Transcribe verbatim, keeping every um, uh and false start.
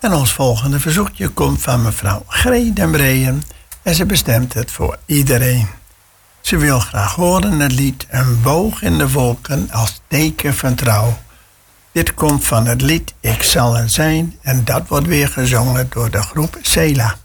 En ons volgende verzoekje komt van mevrouw Gree den Breien en ze bestemt het voor iedereen. Ze wil graag horen het lied Een boog in de wolken als teken van trouw. Dit komt van het lied Ik zal er zijn en dat wordt weer gezongen door de groep Sela.